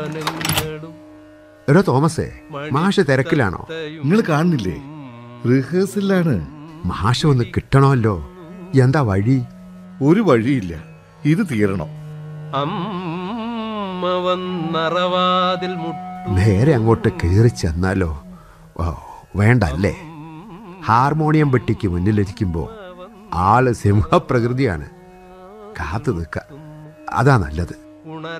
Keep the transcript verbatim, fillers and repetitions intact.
എടോ തോമസേ, മാഷ് തിരക്കിലാണോ? നിങ്ങൾ കാണുന്നില്ലേ, റിഹേഴ്സലാണ്. മാഷ് ഒന്ന് കിട്ടണമല്ലോ. എന്താ വഴി? ഒരു വഴിയില്ല, ഇത് തീരണം. നേരെ അങ്ങോട്ട് കയറി ചെന്നാലോ? ഓ വേണ്ട അല്ലേ. ഹാർമോണിയം പെട്ടിക്ക് മുന്നിലിരിക്കുമ്പോൾ ആള് സിംഹപ്രകൃതിയാണ്. കാത്തു നിൽക്ക, അതാ നല്ലത്.